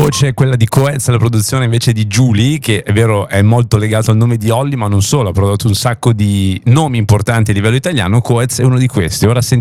voce è quella di Coez, la produzione invece di Giuli, che è vero è molto legato al nome di Olli, ma non solo, ha prodotto un sacco di nomi importanti a livello italiano. Coez è uno di questi. Ora